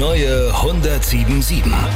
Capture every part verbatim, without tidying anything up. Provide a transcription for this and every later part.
neue hundertsieben Komma sieben.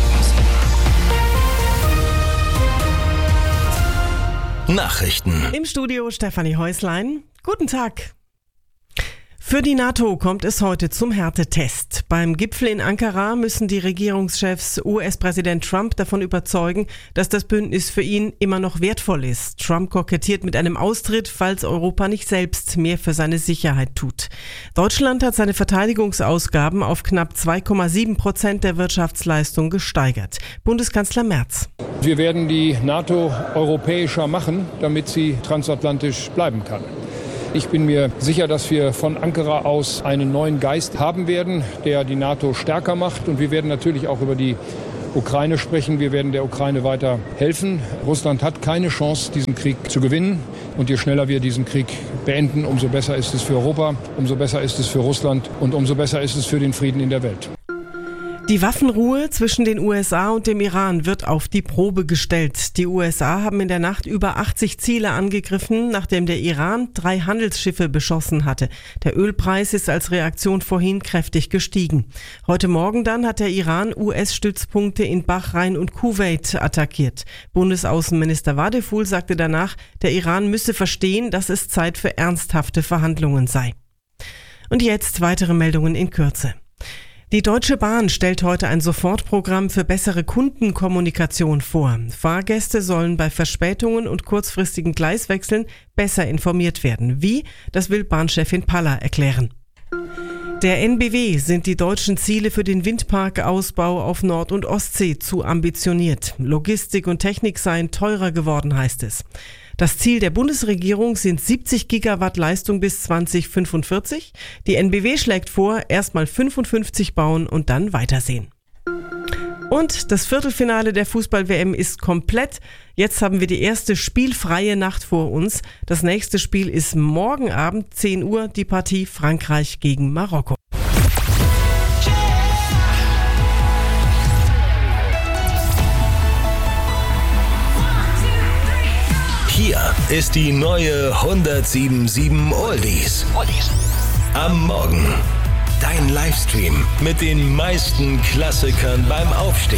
Nachrichten. Im Studio Stefanie Häuslein. Guten Tag. Für die NATO kommt es heute zum Härtetest. Beim Gipfel in Ankara müssen die Regierungschefs U S-Präsident Trump davon überzeugen, dass das Bündnis für ihn immer noch wertvoll ist. Trump kokettiert mit einem Austritt, falls Europa nicht selbst mehr für seine Sicherheit tut. Deutschland hat seine Verteidigungsausgaben auf knapp zwei Komma sieben Prozent der Wirtschaftsleistung gesteigert. Bundeskanzler Merz. Wir werden die NATO europäischer machen, damit sie transatlantisch bleiben kann. Ich bin mir sicher, dass wir von Ankara aus einen neuen Geist haben werden, der die NATO stärker macht. Und wir werden natürlich auch über die Ukraine sprechen. Wir werden der Ukraine weiter helfen. Russland hat keine Chance, diesen Krieg zu gewinnen. Und je schneller wir diesen Krieg beenden, umso besser ist es für Europa, umso besser ist es für Russland und umso besser ist es für den Frieden in der Welt. Die Waffenruhe zwischen den U S A und dem Iran wird auf die Probe gestellt. Die U S A haben in der Nacht über achtzig Ziele angegriffen, nachdem der Iran drei Handelsschiffe beschossen hatte. Der Ölpreis ist als Reaktion vorhin kräftig gestiegen. Heute Morgen dann hat der Iran U S-Stützpunkte in Bahrain und Kuwait attackiert. Bundesaußenminister Wadeful sagte danach, der Iran müsse verstehen, dass es Zeit für ernsthafte Verhandlungen sei. Und jetzt weitere Meldungen in Kürze. Die Deutsche Bahn stellt heute ein Sofortprogramm für bessere Kundenkommunikation vor. Fahrgäste sollen bei Verspätungen und kurzfristigen Gleiswechseln besser informiert werden. Wie? Das will Bahnchefin Paller erklären. Der N B W sind die deutschen Ziele für den Windparkausbau auf Nord- und Ostsee zu ambitioniert. Logistik und Technik seien teurer geworden, heißt es. Das Ziel der Bundesregierung sind siebzig Gigawatt Leistung bis zwanzig fünfundvierzig. Die N B W schlägt vor, erstmal fünfundfünfzig bauen und dann weitersehen. Und das Viertelfinale der Fußball-W M ist komplett. Jetzt haben wir die erste spielfreie Nacht vor uns. Das nächste Spiel ist morgen Abend zehn Uhr, die Partie Frankreich gegen Marokko. Hier ist die neue hundertsieben Komma sieben Oldies. Am Morgen. Dein Livestream mit den meisten Klassikern beim Aufstehen.